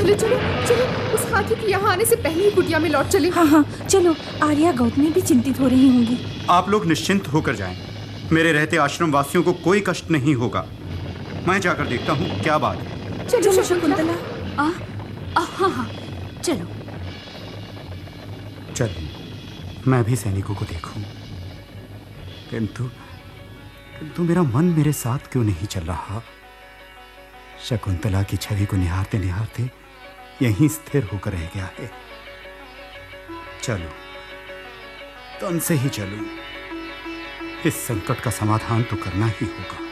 चलो चलो चलो, उस हाथी के यहाँ आने से पहले ही कुटिया में लौट चले। हाँ हाँ चलो, आर्या गौतमी भी चिंतित हो रही होंगी। आप लोग निश्चिंत होकर जाएं। मेरे रहते आश्रम वासियों को कोई कष्ट नहीं होगा। मैं जाकर देखता हूँ क्या बात है। चलो शकुंतला। हाँ हाँ चलो। चलिए, मैं भी सैनिकों को देखूं। किंतु मेरा मन मेरे साथ क्यों नहीं चल रहा। शकुंतला की छवि को निहारते निहारते यहीं स्थिर होकर रह गया है। चलो, तन से ही चलूं। इस संकट का समाधान तो करना ही होगा।